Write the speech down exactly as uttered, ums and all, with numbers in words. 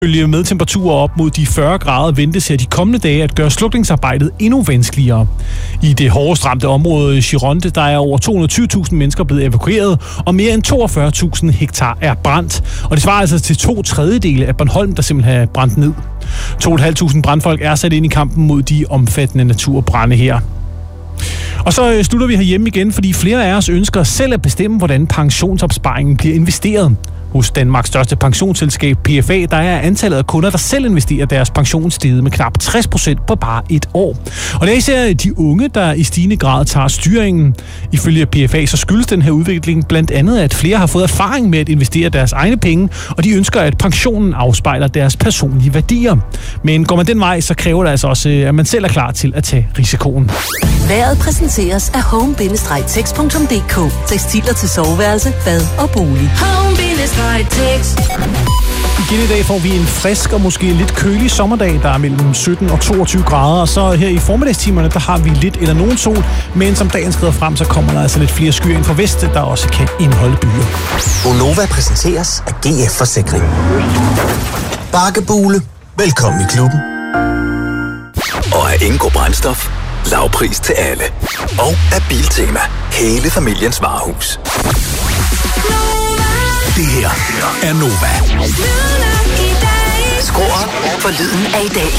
Med temperaturer op mod de fyrre grader ventes her de kommende dage at gøre slukningsarbejdet endnu vanskeligere. I det hårdest ramte område Gironde, der er over to hundrede og tyve tusind mennesker blevet evakueret, og mere end toogfyrre tusind hektar er brændt. Og det svarer altså til to tredjedele af Bornholm, der simpelthen er brændt ned. to tusind fem hundrede brandfolk er sat ind i kampen mod de omfattende naturbrande her. Og så slutter vi herhjemme igen, fordi flere af os ønsker selv at bestemme, hvordan pensionsopsparingen bliver investeret. Hos Danmarks største pensionsselskab P F A, der er antallet af kunder, der selv investerer deres pension steget med knap tres procent på bare et år. Og det er især de unge, der i stigende grad tager styringen. Ifølge P F A så skyldes den her udvikling blandt andet, at flere har fået erfaring med at investere deres egne penge, og de ønsker, at pensionen afspejler deres personlige værdier. Men går man den vej, så kræver det altså også, at man selv er klar til at tage risikoen. Vejret præsenteres af home bindestreg tex punktum d k. Tekstiler til soveværelse, bad og bolig. Home Igen i dag får vi en frisk og måske lidt kølig sommerdag, der er mellem sytten og toogtyve grader. Og så her i formiddagstimerne, der har vi lidt eller nogen sol. Men som dagen skrider frem, så kommer der altså lidt flere skyer ind fra vest, der også kan indeholde byer. Gonova præsenteres af G F Forsikring. Bakkebule. Velkommen i klubben. Og af Ingo Brændstof. Lavpris til alle. Og af Biltema. Hele familiens varehus. Det her er Nova. Skru op for lyden af i dag.